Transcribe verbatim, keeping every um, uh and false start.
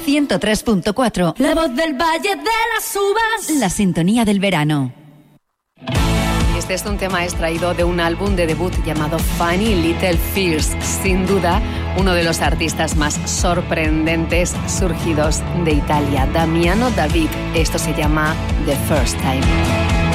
ciento tres punto cuatro. La voz del Valle de las Uvas. La sintonía del verano. Este es un tema extraído de un álbum de debut llamado Funny Little Fears. Sin duda, uno de los artistas más sorprendentes surgidos de Italia, Damiano David. Esto se llama The First Time.